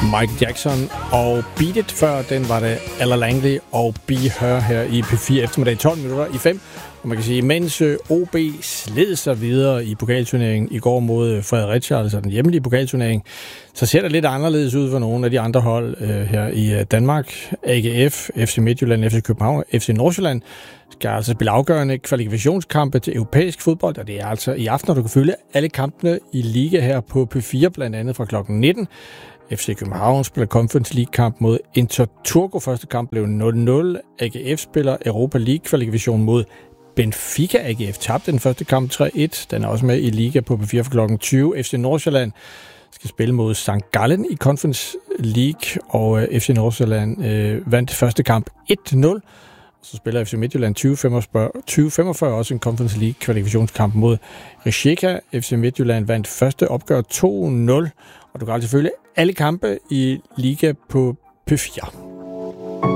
Michael Jackson og Beat It. Før den var det Ella Langley og Be Her her i P4 eftermiddag 12 minutter i 5. Og man kan sige, mens OB sled sig videre i pokalturneringen i går mod Fredericia, altså den hjemlige pokalturnering, så ser det lidt anderledes ud for nogle af de andre hold her i Danmark. AGF, FC Midtjylland, FC København, FC Nordsjælland skal altså spille afgørende kvalifikationskampe til europæisk fodbold, og det er altså i aften, og du kan følge alle kampene i liga her på P4, blandt andet fra klokken 19. FC København spiller Conference League-kamp mod Inter Turku. Første kamp blev 0-0. AGF spiller Europa League-kvalifikation mod Benfica. AGF tabte den første kamp 3-1. Den er også med i liga på P4 for klokken 20. FC Nordsjælland skal spille mod St. Gallen i Conference League, og FC Nordsjælland vandt første kamp 1-0. Så spiller FC Midtjylland 2045 også en Conference League kvalifikationskamp mod Rijeka. FC Midtjylland vandt første opgør 2-0, og du kan altså følge alle kampe i liga på P4.